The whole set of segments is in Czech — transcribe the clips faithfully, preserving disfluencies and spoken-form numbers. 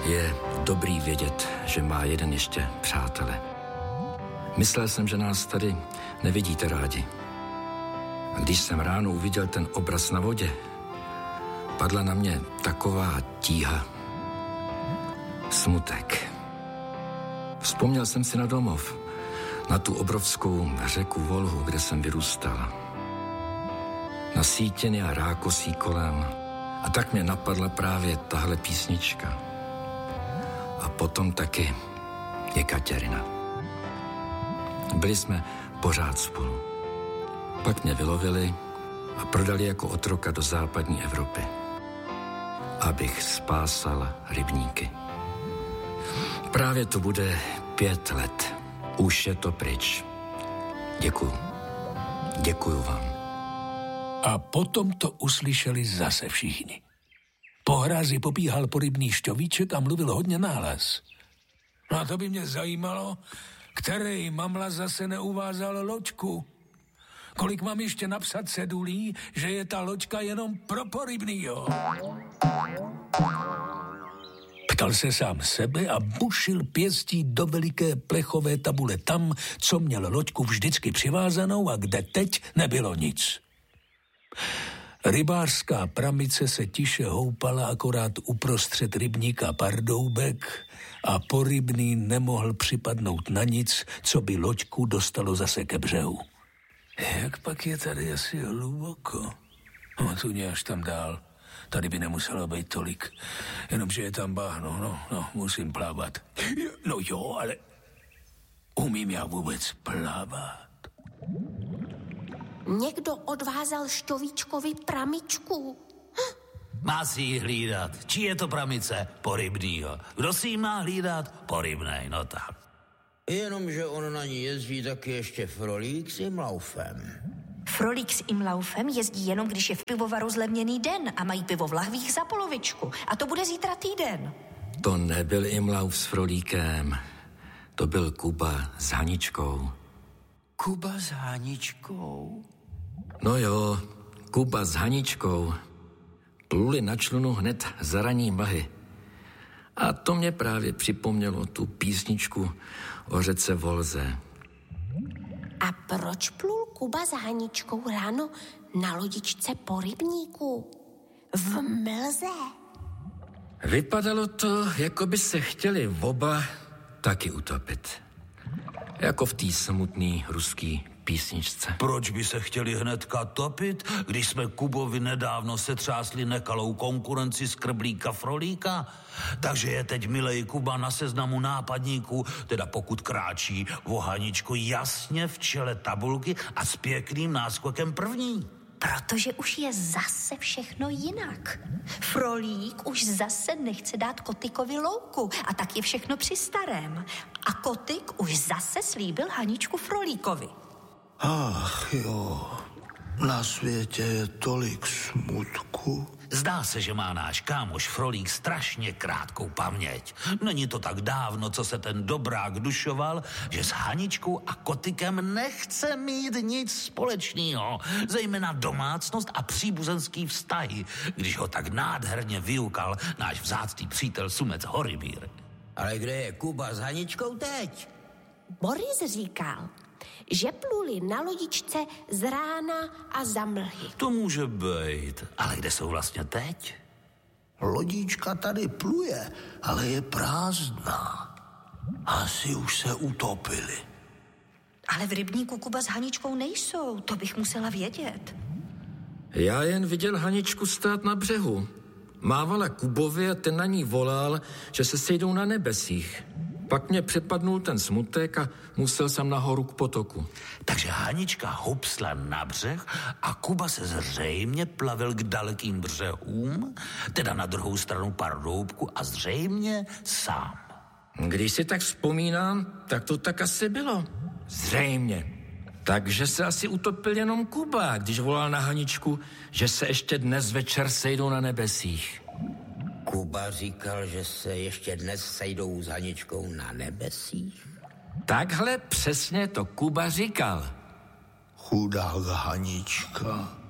Je dobrý vědět, že má jeden ještě přátele. Myslel jsem, že nás tady nevidíte rádi. A když jsem ráno uviděl ten obraz na vodě, padla na mě taková tíha. Smutek. Vzpomněl jsem si na domov, na tu obrovskou řeku Volhu, kde jsem vyrůstal. Na sítiny a rákosí kolem. A tak mě napadla právě tahle písnička. A potom taky Jekatěrina. Byli jsme pořád spolu. Pak mě vylovili a prodali jako otroka do západní Evropy, abych spásal rybníky. Právě to bude pět let. Už je to pryč. Děkuju. Děkuju vám. A potom to uslyšeli zase všichni. Po hrázi popíhal porybný šťovíček a mluvil hodně nahlas. No a to by mě zajímalo, který mamla zase neuvázal loďku. Kolik mám ještě napsat cedulí, že je ta loďka jenom pro porybnýho? Ptal se sám sebe a bušil pěstí do veliké plechové tabule tam, co měl loďku vždycky přivázanou a kde teď nebylo nic. Rybářská pramice se tiše houpala akorát uprostřed rybníka Pardoubek a porybný nemohl připadnout na nic, co by loďku dostalo zase ke břehu. Jak pak je tady asi hluboko? No tu nie až tam dál. Tady by nemuselo být tolik. Jenomže je tam báhno. No, no, musím plávat. No jo, ale umím já vůbec plávat? Někdo odvázal šťovíčkovi pramičku. Má si ji hlídat. Čí je to pramice? Porybnýho. Kdo si ji má hlídat? Porybnej, no tak. Jenomže on na ní jezdí taky ještě Frolík s Imlaufem. Frolík s Imlaufem jezdí jenom, když je v pivovaru zlevněný den a mají pivo v lahvích za polovičku. A to bude zítra týden. To nebyl Imlauf s Frolíkem. To byl Kuba s Haničkou. Kuba s Haničkou? No jo, Kuba s Haničkou pluli na člunu hned za raní mlhy. A to mě právě připomnělo tu písničku o řece Volze. A proč plul Kuba s Haničkou ráno na lodičce po rybníku? V mlze. Vypadalo to, jako by se chtěli oba taky utopit. Jako v té smutný ruský písničce. Proč by se chtěli hnedka topit, když jsme Kubovi nedávno setřásli nekalou konkurenci skrblíka Frolíka? Takže je teď milej Kuba na seznamu nápadníků, teda pokud kráčí o Haničku jasně v čele tabulky a s pěkným náskokem první. Protože už je zase všechno jinak. Frolík už zase nechce dát Kotykovi louku a tak je všechno při starém. A Kotyk už zase slíbil Haničku Frolíkovi. Ach jo, na světě je tolik smutku. Zdá se, že má náš kámoš Frolík strašně krátkou paměť. Není to tak dávno, co se ten dobrák dušoval, že s Haničkou a Kotykem nechce mít nic společného, zejména domácnost a příbuzenský vztahy, když ho tak nádherně vyukal náš vzácný přítel Sumec Horibír. Ale kde je Kuba s Haničkou teď? Boris říkal, že pluli na lodičce z rána a za mlhy. To může být. Ale kde jsou vlastně teď? Lodička tady pluje, ale je prázdná. Asi už se utopili. Ale v rybníku Kuba s Haničkou nejsou, to bych musela vědět. Já jen viděl Haničku stát na břehu. Mávala Kubovi a ten na ní volal, že se sejdou na nebesích. Pak mě přepadnul ten smutek a musel jsem nahoru k potoku. Takže Hanička hupsla na břeh a Kuba se zřejmě plavil k dalekým břehům, teda na druhou stranu Pardoubku a zřejmě sám. Když si tak vzpomínám, tak to tak asi bylo. Zřejmě. Takže se asi utopil jenom Kuba, když volal na Haničku, že se ještě dnes večer sejdou na nebesích. Kuba říkal, že se ještě dnes sejdou s Haničkou na nebesích? Takhle přesně to Kuba říkal. Chudák Hanička.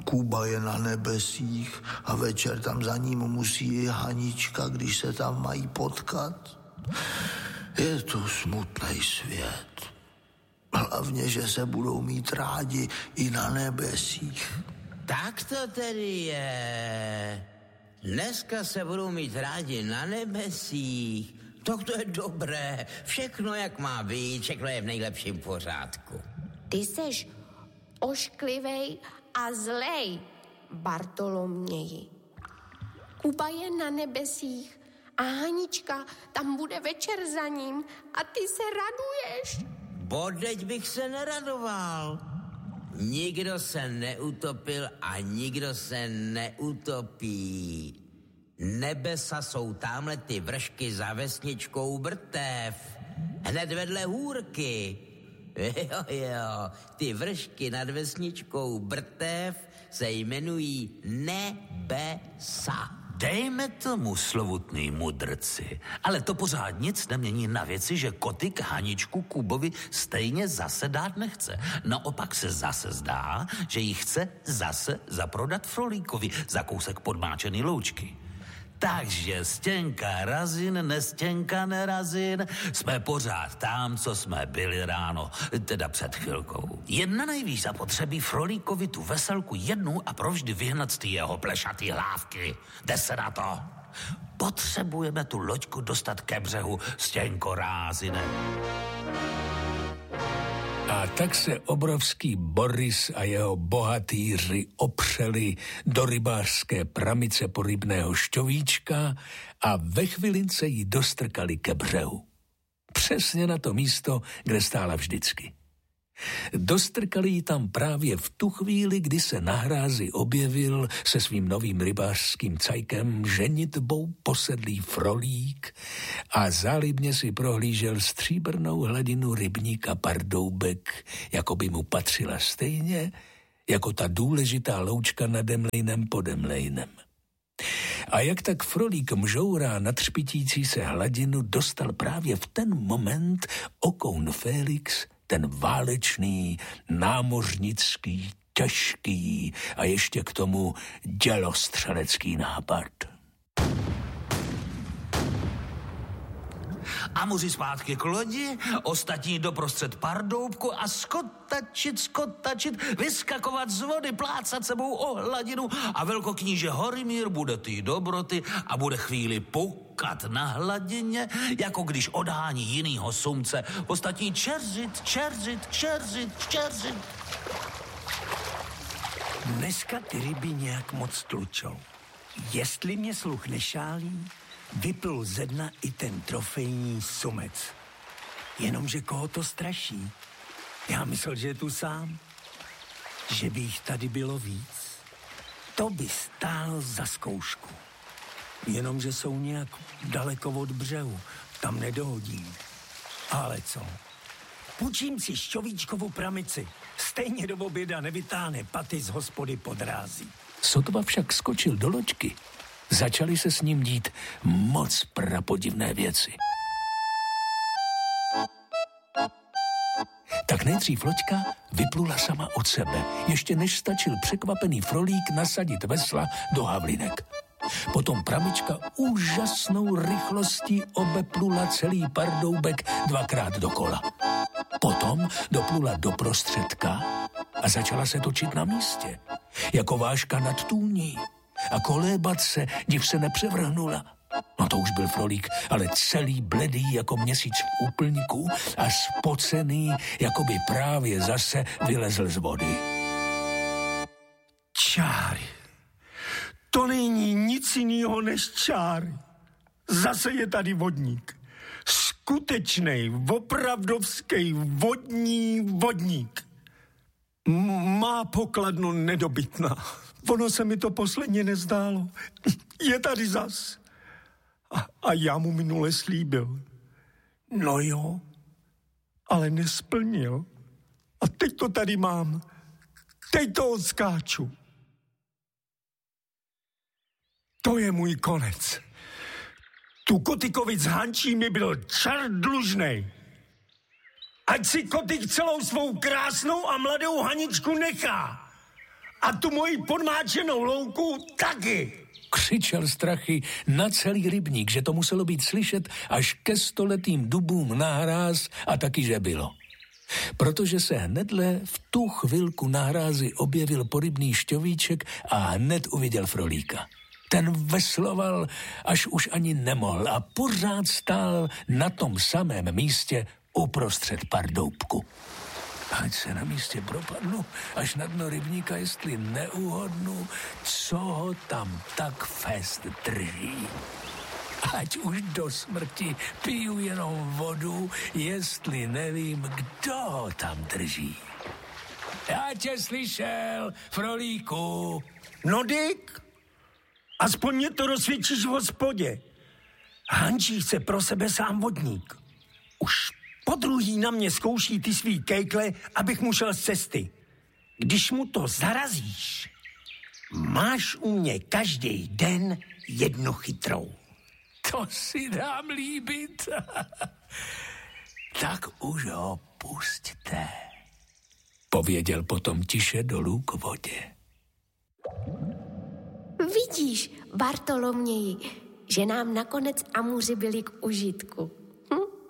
Kuba je na nebesích a večer tam za ním musí i Hanička, když se tam mají potkat. Je to smutný svět. Hlavně, že se budou mít rádi i na nebesích. Tak to tedy je. Dneska se budou mít rádi na nebesích. To, to je dobré. Všechno, jak má být, všechno je v nejlepším pořádku. Ty seš ošklivej a zlej, Bartoloměji. Kuba je na nebesích a Hanička tam bude večer za ním a ty se raduješ. Bodeď bych se neradoval. Nikdo se neutopil a nikdo se neutopí. Nebesa jsou tamhle ty vršky za vesničkou Brtev. Hned vedle hůrky. Jo, jo, ty vršky nad vesničkou Brtev se jmenují Nebesa. Dejme tomu, slovutný mudrci, ale to pořád nic nemění na věci, že Kotyk Haničku Kubovi stejně zase dát nechce. Naopak se zase zdá, že ji chce zase zaprodat Frolíkovi za kousek podmáčený loučky. Takže stěnka razin, nestěnka nerazin, jsme pořád tam, co jsme byli ráno, teda před chvilkou. Jedna nejvíc zapotřebí Frolíkovi tu veselku jednou a provždy vyhnat z ty jeho plešatý hlávky. Jde se na to. Potřebujeme tu loďku dostat ke břehu, stěnko rázine. A tak se obrovský Boris a jeho bohatýři opřeli do rybářské pramice porybného šťovíčka a ve chvilince ji dostrkali ke břehu. Přesně na to místo, kde stála vždycky. Dostrkali ji tam právě v tu chvíli, kdy se na hrázi objevil se svým novým rybářským cajkem ženitbou posedlý Frolík a zálibně si prohlížel stříbrnou hladinu rybníka Pardoubek, jako by mu patřila stejně, jako ta důležitá loučka nad Emlejnem pod Emlejnem. A jak tak Frolík mžourá na třpitící se hladinu dostal právě v ten moment okoun Félix, ten válečný, námořnický, těžký a ještě k tomu dělostřelecký nápad. A muži zpátky k lodi, ostatní doprostřed Pardoubku a skotačit, skotačit, vyskakovat z vody, plácat sebou o hladinu a velkokníže Horimír bude ty dobroty a bude chvíli poukat na hladině, jako když odhání jinýho sumce. Ostatní čerzit, čerzit, čerzit, čerzit. Dneska ty ryby nějak moc tlučou. Jestli mě sluch nešálí, vyplul ze dna i ten trofejní sumec. Jenomže koho to straší? Já myslel, že je tu sám. Že by jich tady bylo víc. To by stálo za zkoušku. Jenomže jsou nějak daleko od břehu. Tam nedohodím. Ale co? Půjčím si šťovíčkovu pramici. Stejně do oběda nevytáhne paty z hospody podrází. Sotva však skočil do loďky. Začaly se s ním dít moc prapodivné věci. Tak nejdřív loďka vyplula sama od sebe, ještě než stačil překvapený Frolík nasadit vesla do havlinek. Potom pramička úžasnou rychlostí obeplula celý Pardoubek dvakrát dokola. Potom doplula do prostředka a začala se točit na místě, jako váška nad tůní. A kolébat se, div se nepřevrhnula. No to už byl Frolík, ale celý bledý jako měsíc v úplňku a spocený, jako by právě zase vylezl z vody. Čáry. To není nic jiného než čáry. Zase je tady vodník. Skutečnej, opravdovský vodní vodník. M- má pokladnu nedobytná. Ono se mi to posledně nezdálo. Je tady zas. A, a já mu minule slíbil. No jo, ale nesplnil. A teď to tady mám. Teď to odskáču. To je můj konec. Tu Kotykovic Hančí mi byl čar dlužnej. Ať si Kotyk celou svou krásnou a mladou Haničku nechá. A tu moji podmáčenou louku taky. Křičel Strachy na celý rybník, že to muselo být slyšet až ke stoletým dubům nahráz a taky, že bylo. Protože se hnedle v tu chvilku na hrázi objevil porybný šťovíček a hned uviděl Frolíka. Ten vesloval, až už ani nemohl a pořád stál na tom samém místě uprostřed pardoubku. Ať se na místě propadnu až na dno rybníka, jestli neuhodnu, co ho tam tak fest drží. Ať už do smrti piju jenom vodu, jestli nevím, kdo ho tam drží. Já tě slyšel, Frolíku. No, Dick, aspoň mě to rozsvědčíš v hospodě. Hančí se pro sebe sám vodník. Už podruhý na mě zkouší ty svý kejkle, abych mu šel z cesty. Když mu to zarazíš, máš u mě každý den jednu chytrou. To si dám líbit. Tak už ho pusťte. Pověděl potom tiše dolů k vodě. Vidíš, Bartoloměji, že nám nakonec amuři byli k užitku.